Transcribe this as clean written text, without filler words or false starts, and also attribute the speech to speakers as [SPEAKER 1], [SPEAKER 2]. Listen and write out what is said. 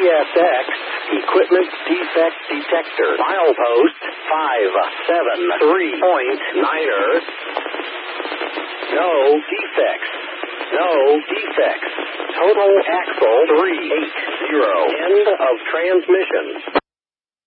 [SPEAKER 1] CSX Equipment Defect Detector. Milepost 573.9er. No defects. No defects. Total axle 380. End of transmission.